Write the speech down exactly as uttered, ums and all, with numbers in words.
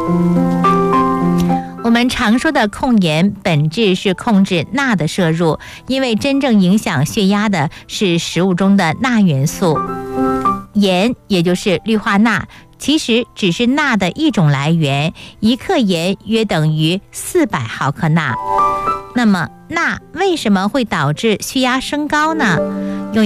我们常说的控盐本质是控制钠的摄入，因为真正影响血压的是食物中的钠元素。盐也就是氯化钠，其实只是钠的一种来源，一克盐约等于四百毫克钠。那么钠为什么会导致血压升高呢？